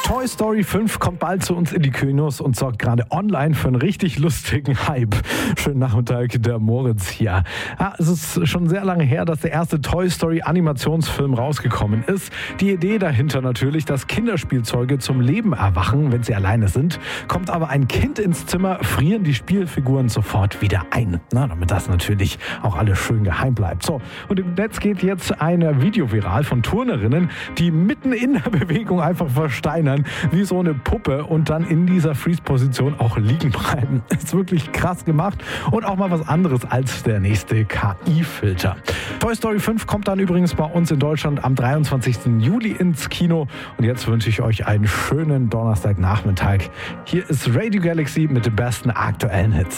Toy Story 5 kommt bald zu uns in die Kinos und sorgt gerade online für einen richtig lustigen Hype. Schönen Nachmittag, der Moritz hier. Ja, es ist schon sehr lange her, dass der erste Toy Story Animationsfilm rausgekommen ist. Die Idee dahinter natürlich, dass Kinderspielzeuge zum Leben erwachen, wenn sie alleine sind. Kommt aber ein Kind ins Zimmer, frieren die Spielfiguren sofort wieder ein. Na, damit das natürlich auch alles schön geheim bleibt. So, und im Netz geht jetzt ein Video viral von Turnerinnen, die mitten in der Bewegung einfach versteinern, wie so eine Puppe und dann in dieser Freeze-Position auch liegen bleiben. Ist wirklich krass gemacht und auch mal was anderes als der nächste KI-Filter. Toy Story 5 kommt dann übrigens bei uns in Deutschland am 23. Juli ins Kino. Und jetzt wünsche ich euch einen schönen Donnerstagnachmittag. Hier ist Radio Galaxy mit den besten aktuellen Hits.